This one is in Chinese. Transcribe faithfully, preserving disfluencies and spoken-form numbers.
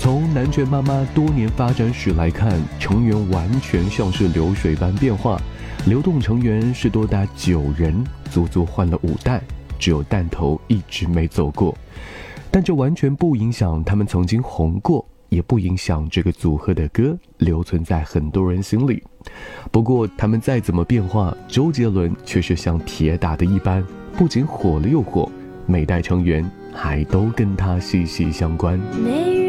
从南拳妈妈多年发展史来看，成员完全像是流水般变化，流动成员是多达九人，足足换了五代，只有弹头一直没走过。但这完全不影响他们曾经红过，也不影响这个组合的歌留存在很多人心里。不过他们再怎么变化，周杰伦却是像铁打的一般，不仅火了又火，每代成员还都跟他息息相关。 没